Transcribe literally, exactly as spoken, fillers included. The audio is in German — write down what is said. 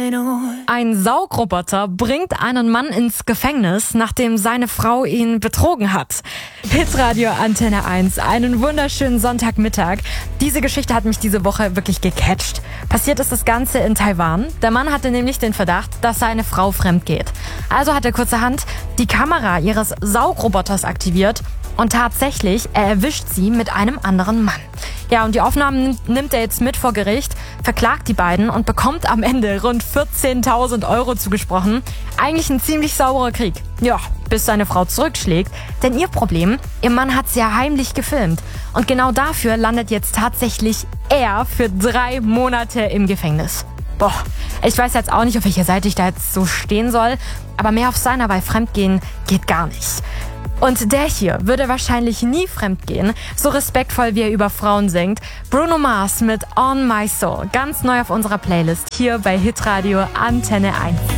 Ein Saugroboter bringt einen Mann ins Gefängnis, nachdem seine Frau ihn betrogen hat. Hitradio Antenne eins, einen wunderschönen Sonntagmittag. Diese Geschichte hat mich diese Woche wirklich gecatcht. Passiert ist das Ganze in Taiwan. Der Mann hatte nämlich den Verdacht, dass seine Frau fremd geht. Also hat er kurzerhand die Kamera ihres Saugroboters aktiviert und tatsächlich, er erwischt sie mit einem anderen Mann. Ja, und die Aufnahmen nimmt er jetzt mit vor Gericht, verklagt die beiden und bekommt am Ende rund vierzehntausend Euro zugesprochen. Eigentlich ein ziemlich sauberer Krieg. Ja, bis seine Frau zurückschlägt. Denn ihr Problem, ihr Mann hat sie ja heimlich gefilmt. Und genau dafür landet jetzt tatsächlich er für drei Monate im Gefängnis. Boah, ich weiß jetzt auch nicht, auf welcher Seite ich da jetzt so stehen soll. Aber mehr auf seiner, weil Fremdgehen geht gar nicht. Und der hier würde wahrscheinlich nie fremdgehen, so respektvoll wie er über Frauen singt. Bruno Mars mit On My Soul, ganz neu auf unserer Playlist hier bei Hitradio Antenne eins.